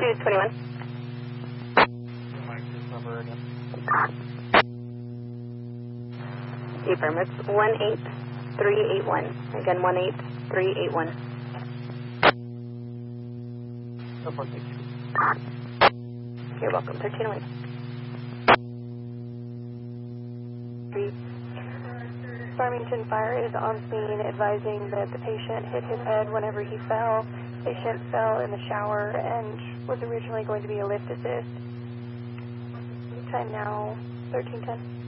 221. Affirm, it's 18381. Again, 18381. You're welcome. 1301. Farmington Fire is on scene advising that the patient hit his head whenever he fell. Patient fell in the shower and was originally going to be a lift assist. Time now 1310.